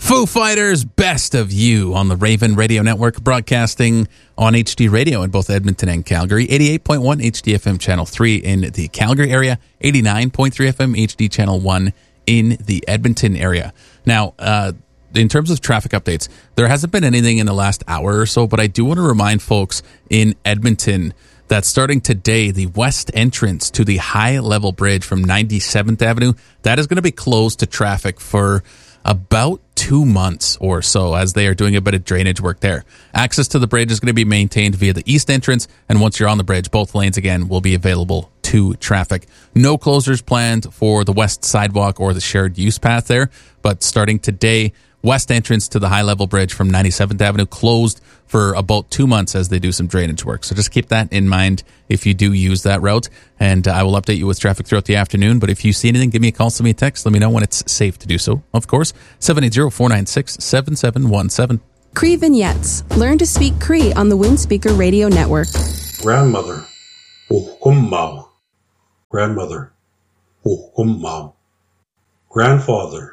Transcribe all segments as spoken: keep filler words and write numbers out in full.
Foo Fighters, Best of You on the Raven Radio Network, broadcasting on H D Radio in both Edmonton and Calgary, eighty-eight point one H D F M Channel three in the Calgary area, eighty-nine point three F M H D Channel one in the Edmonton area. Now, uh, in terms of traffic updates, there hasn't been anything in the last hour or so, but I do want to remind folks in Edmonton that starting today, the west entrance to the high-level bridge from ninety-seventh Avenue, that is going to be closed to traffic for about two months or so as they are doing a bit of drainage work there. Access to the bridge is going to be maintained via the east entrance, and once you're on the bridge, both lanes again will be available to traffic. No closures planned for the west sidewalk or the shared use path there, but starting today, west entrance to the high-level bridge from ninety-seventh Avenue closed for about two months as they do some drainage work. So just keep that in mind if you do use that route. And uh, I will update you with traffic throughout the afternoon. But if you see anything, give me a call, send me a text. Let me know when it's safe to do so. Of course, seven eight zero, four nine six, seven seven one seven. Cree Vignettes. Learn to speak Cree on the Windspeaker Radio Network. Grandmother. Wukummau. Grandmother. Wukummau. Grandfather.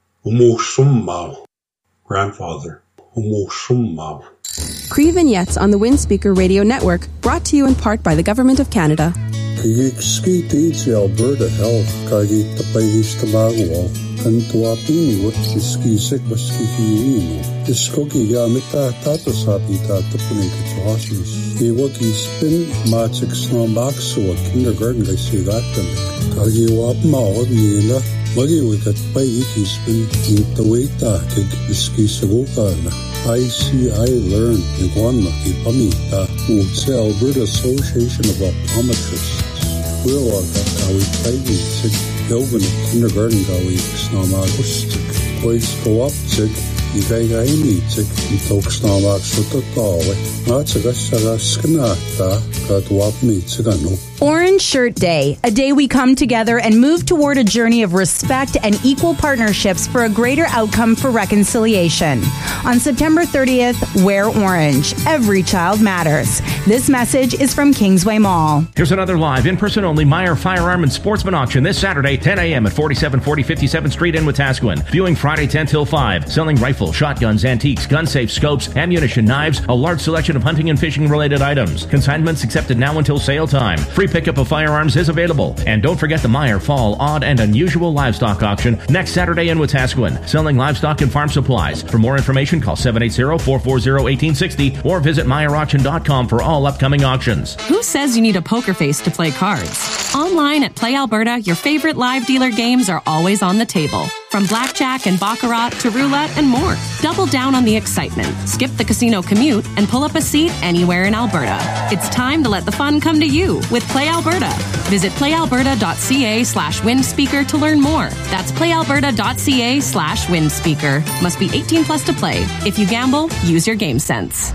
Umusummau. Grandfather. Umusummau. Cree Vignettes on the Windspeaker Radio Network, brought to you in part by the Government of Canada. Kigik ti Alberta Health kagi tapayis tamagwa kan tuaping wat iskisik baskikiwino iskoki gamita tata sabi tata puning kituhasis iwaki spin matsik snambakso kindergarten kay sigatan kagi wap maod nila magiwikat pay ikispin itawita kig iskisagukana I see I learned in Guanma Ipamita Utse Alberta Association of Optometrists. We'll Gawi Kaigi Sig Yogan Kindergarten Gawi Snamagustic. Boys go up Sig Igaigaini Sig Toksnamak Sutatawe. Natsagasara Skanata Katwapmi Sigano. Orange Shirt Day, a day we come together and move toward a journey of respect and equal partnerships for a greater outcome for reconciliation. On September thirtieth, wear orange. Every child matters. This message is from Kingsway Mall. Here's another live, in-person only Meyer Firearm and Sportsman auction this Saturday, ten a.m. at forty-seven forty fifty-seventh Street in Wetaskiwin. Viewing Friday ten till five. Selling rifles, shotguns, antiques, gun safes, scopes, ammunition, knives, a large selection of hunting and fishing related items. Consignments accepted now until sale time. Free pickup of firearms is available. And don't forget the Meyer Fall Odd and Unusual Livestock Auction next Saturday in Wetaskiwin. Selling livestock and farm supplies. For more information, call seven eight zero, four four zero, one eight six zero or visit Meyer Auction dot com for all upcoming auctions. Who says you need a poker face to play cards? Online at Play Alberta, your favorite live dealer games are always on the table. From blackjack and baccarat to roulette and more. Double down on the excitement. Skip the casino commute and pull up a seat anywhere in Alberta. It's time to let the fun come to you with Play Alberta. Visit playalberta.ca slash windspeaker to learn more. That's playalberta.ca slash windspeaker. Must be eighteen plus to play. If you gamble, use your game sense.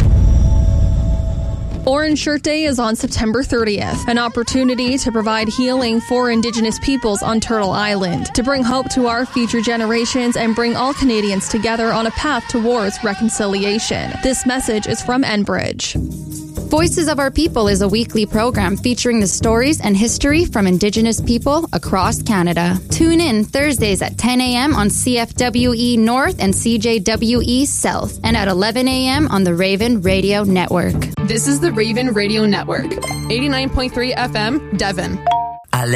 Orange Shirt Day is on September thirtieth, an opportunity to provide healing for Indigenous peoples on Turtle Island, to bring hope to our future generations and bring all Canadians together on a path towards reconciliation. This message is from Enbridge. Voices of Our People is a weekly program featuring the stories and history from Indigenous people across Canada. Tune in Thursdays at ten a.m. on C F W E North and C J W E South, and at eleven a.m. on the Raven Radio Network. This is the Raven Radio Network, eighty-nine point three F M, Devon.